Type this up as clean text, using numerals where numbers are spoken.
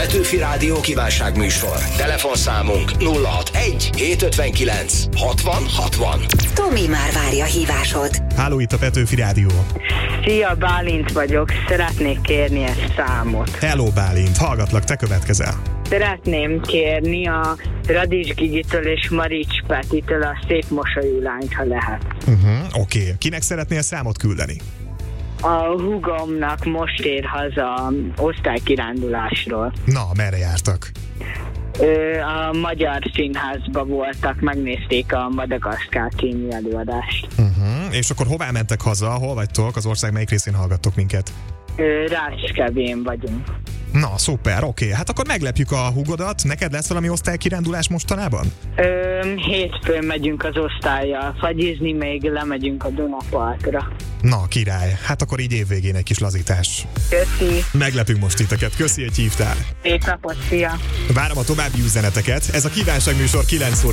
Petőfi Rádió kívánságműsor. Telefonszámunk 061 759 60 60. Tomi már várja hívásod. Háló, itt a Petőfi Rádió. Szia, Bálint vagyok, szeretnék kérni egy számot. Hello, Bálint, hallgatlak, te következel. Szeretném kérni a Radics Gigitől és Marics Petitől a Szép mosolyú lányt, ha lehet. Oké. Kinek szeretnél számot küldeni? A húgomnak most ér haza osztálykirándulásról. Na, merre jártak? A Magyar Színházba voltak, megnézték a Madagaszkár című előadást. És akkor hová mentek haza? Hol vagytok? Az ország melyik részén hallgattok minket? Ráckevén vagyunk. Na, szuper, oké. Hát akkor meglepjük a húgodat. Neked lesz valami osztálykirándulás mostanában? Hétfőn megyünk az osztállyal fagyizni, még lemegyünk a Dunapartra. Na, király. Hát akkor így évvégén egy kis lazítás. Köszi. Meglepünk most titeket. Köszi, hogy hívtál. Szép napot, szia. Várom a további üzeneteket. Ez a kívánságműsor 9 óra.